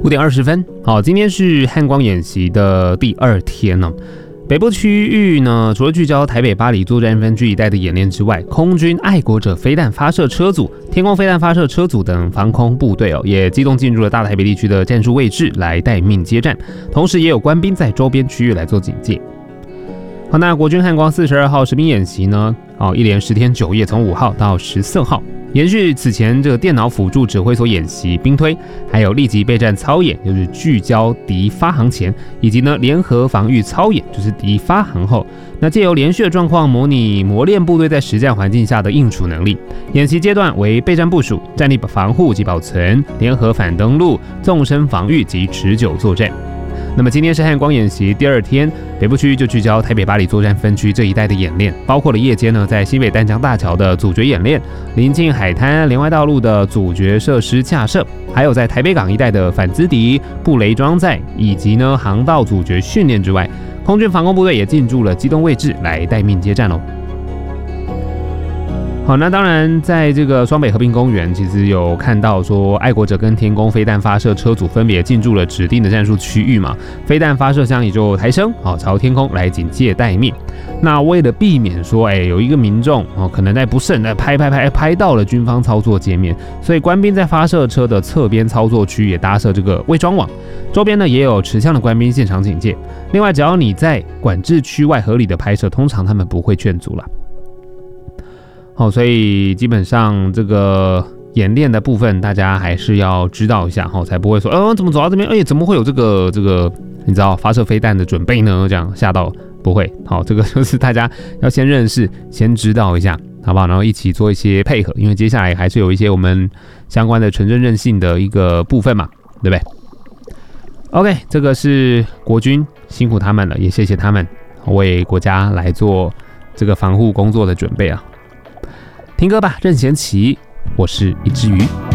5:20，好，今天是汉光演习的第2天呢。北部区域呢，除了聚焦台北巴黎作战分区一带的演练之外，空军爱国者飞弹发射车组、天空飞弹发射车组等防空部队也机动进入了大台北地区的战术位置来待命接战，同时也有官兵在周边区域来做警戒。好，那国军汉光42号实兵演习呢，一连10天9夜，从5号到14号。延续此前这个电脑辅助指挥所演习兵推，还有立即备战操演，就是聚焦敌发航前，以及呢联合防御操演，就是敌发航后。那借由连续的状况模拟磨练部队在实战环境下的应处能力。演习阶段为备战部署、战力防护及保存、联合反登陆、纵深防御及持久作战。那么今天是汉光演习第2天，北部区就聚焦台北巴黎作战分区这一带的演练，包括了夜间呢在新北淡江大桥的阻绝演练，临近海滩连外道路的阻绝设施架设，还有在台北港一带的反资敌、布雷装载以及呢航道阻绝训练之外，空军防空部队也进驻了机动位置来待命接战喽。好，那当然，在这个双北和平公园，其实有看到说，爱国者跟天空飞弹发射车组分别进驻了指定的战术区域嘛，飞弹发射箱也就抬升，朝天空来警戒待命。那为了避免说，有一个民众可能在不慎的拍到了军方操作界面，所以官兵在发射车的侧边操作区也搭设这个伪装网，周边呢也有持枪的官兵现场警戒。另外，只要你在管制区外合理的拍摄，通常他们不会劝阻了。好，所以基本上这个演练的部分，大家还是要知道一下，才不会说，怎么走到这边，怎么会有这个你知道发射飞弹的准备呢？这样吓到不会。好，这个就是大家要先认识、先知道一下，好不好？然后一起做一些配合，因为接下来还是有一些我们相关的纯真韧性的一个部分嘛，对不对 ？OK， 这个是国军，辛苦他们了，也谢谢他们为国家来做这个防护工作的准备啊。听歌吧，任贤齐，我是一只鱼。